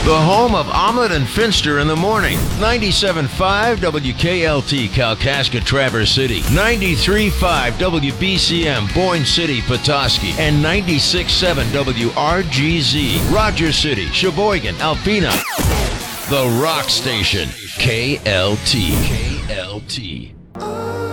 The home of Omelet and Finster in the morning. 97.5 WKLT Kalkaska Traverse City. 93.5 WBCM Boyne City Petoskey. And 96.7 WRGZ Rogers City, Sheboygan, Alpena. The Rock Station. KLT. KLT.